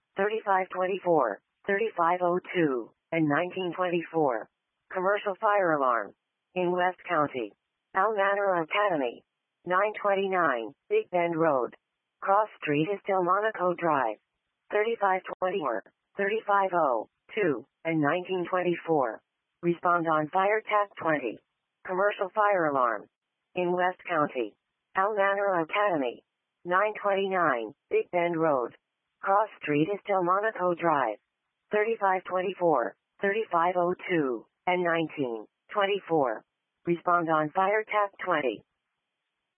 3524, 3502, and 1924. Commercial fire alarm. In West County. Al Manor Academy. 929, Big Bend Road. Cross Street is Delmonico Drive. 3524, 3502, and 1924. Respond on Fire TAC 20. Commercial fire alarm. In West County. Al Manor Academy. 929, Big Bend Road. Cross Street is Delmonico Drive. 3524, 3502, and 1924. Respond on Fire TAC 20.